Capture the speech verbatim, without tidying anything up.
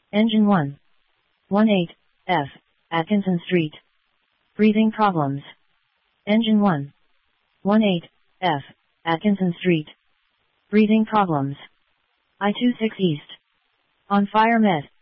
Engine one. eighteen F, Atkinson Street. Breathing problems. Engine one. eighteen F, Atkinson Street. Breathing problems. I twenty-six East. On fire med.